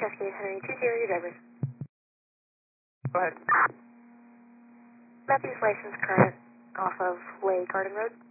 Cascade Henry 20, your drivers. Go ahead. Matthew's license current off of Lay Garden Road.